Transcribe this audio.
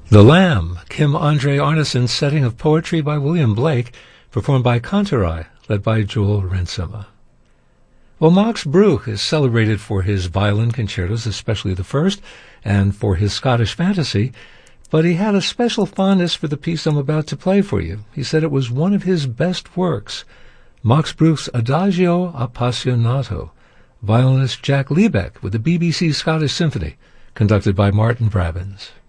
The Lamb, Kim Andre Arneson's setting of poetry by William Blake, performed by Kantarai, led by Joel Rensema. Well, Max Bruch is celebrated for his violin concertos, especially the first, and for his Scottish fantasy, but he had a special fondness for the piece I'm about to play for you. He said it was one of his best works. Max Bruch's Adagio Appassionato, violinist Jack Liebeck with the BBC Scottish Symphony, conducted by Martin Brabins.